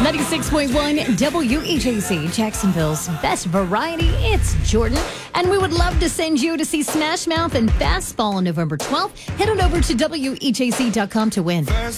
96.1 WEJC, Jacksonville's best variety. It's Jordan. And we would love to send you to see Smash Mouth and Fastball on November 12th. Head on over to WEJC.com to win.